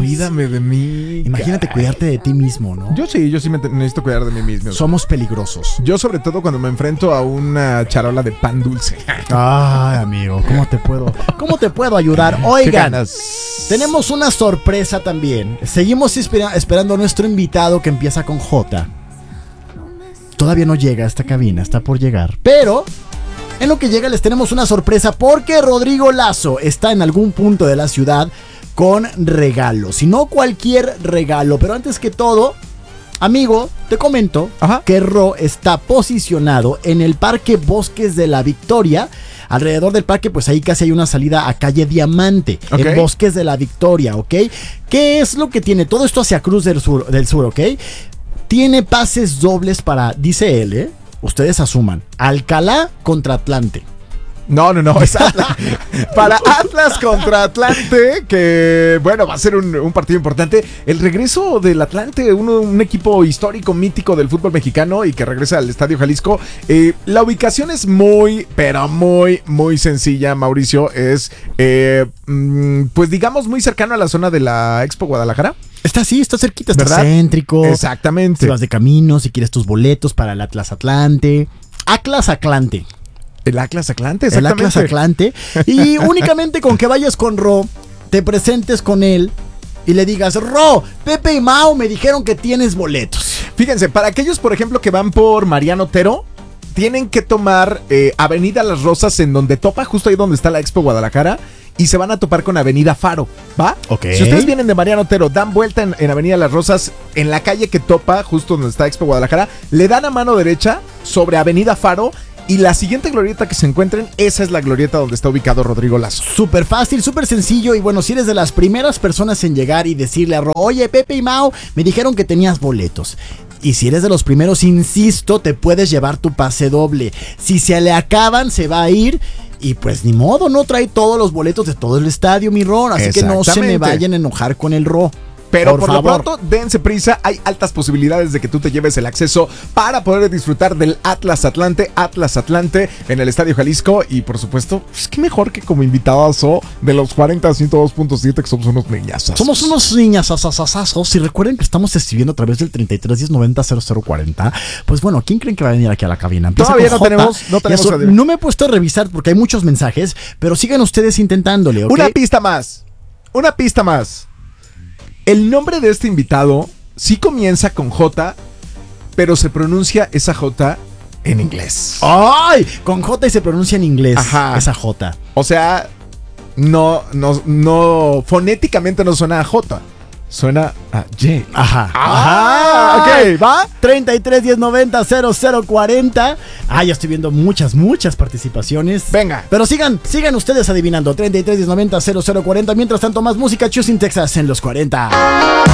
Cuídame de mí. Imagínate cuidarte de ti mismo, ¿no? Yo sí me necesito cuidar de mí mismo. Somos peligrosos. Yo sobre todo cuando me enfrento a una charola de pan dulce. Ay, amigo, ¿cómo te puedo ayudar? Oigan, tenemos una sorpresa también. Seguimos esperando a nuestro invitado que empieza con J. Todavía no llega a esta cabina, está por llegar. Pero en lo que llega les tenemos una sorpresa porque Rodrigo Lazo está en algún punto de la ciudad con regalos. Y no cualquier regalo, pero antes que todo, amigo, te comento que Ro está posicionado en el Parque Bosques de la Victoria. Alrededor del parque, pues ahí casi hay una salida a calle Diamante, en Bosques de la Victoria, ¿ok? ¿Qué es lo que tiene? Todo esto hacia Cruz del Sur, ¿ok? Tiene pases dobles para, dice él, ustedes asuman, Alcalá contra Atlante. No, es Atlas. Para Atlas contra Atlante, que bueno, va a ser un partido importante. El regreso del Atlante, un equipo histórico, mítico del fútbol mexicano y que regresa al Estadio Jalisco. La ubicación es muy, pero muy, muy sencilla, Mauricio. Es, pues digamos, muy cercano a la zona de la Expo Guadalajara. Está cerquita, está ¿verdad? Céntrico. Exactamente. Si vas de camino, si quieres tus boletos para el Atlas Atlante. Atlas Atlante. El Atlas Atlante, exactamente. El Atlas Atlante. Y únicamente con que vayas con Ro, te presentes con él y le digas: Ro, Pepe y Mau me dijeron que tienes boletos. Fíjense, para aquellos, por ejemplo, que van por Mariano Otero, tienen que tomar Avenida Las Rosas, en donde topa, justo ahí donde está la Expo Guadalajara, y se van a topar con Avenida Faro, ¿va? Ok. Si ustedes vienen de Mariano Otero, dan vuelta en Avenida Las Rosas, en la calle que topa, justo donde está Expo Guadalajara, le dan a mano derecha sobre Avenida Faro. Y la siguiente glorieta que se encuentren, esa es la glorieta donde está ubicado Rodrigo Lazo. Súper fácil, súper sencillo. Y bueno, si eres de las primeras personas en llegar y decirle a Ro: oye, Pepe y Mau, me dijeron que tenías boletos. Y si eres de los primeros, insisto, te puedes llevar tu pase doble. Si se le acaban, se va a ir. Y pues ni modo, no trae todos los boletos de todo el estadio, mi Ro. Así que no se me vayan a enojar con el Ro. Pero por lo pronto, dense prisa, hay altas posibilidades de que tú te lleves el acceso para poder disfrutar del Atlas Atlante en el Estadio Jalisco. Y por supuesto, pues qué mejor que como invitadazo de los 40 102.7, que somos unos niñazos. Somos unos niñazazazazazos. Y recuerden que estamos escribiendo a través del 33 10 90 0040. Pues bueno, ¿quién creen que va a venir aquí a la cabina? Empieza Todavía con no J. tenemos. No me he puesto a revisar porque hay muchos mensajes, pero sigan ustedes intentándole, ¿ok? Una pista más. El nombre de este invitado sí comienza con J, pero se pronuncia esa J en inglés. ¡Ay! Con J y se pronuncia en inglés. Ajá. Esa J. O sea, no, fonéticamente no suena a J, suena a Y. Ajá. Ok, ¿va? 33 10 90 0040. Ya estoy viendo muchas participaciones. Venga. Pero sigan ustedes adivinando. 33 10 90 0040. Mientras tanto, más música. Choosing Texas en los 40.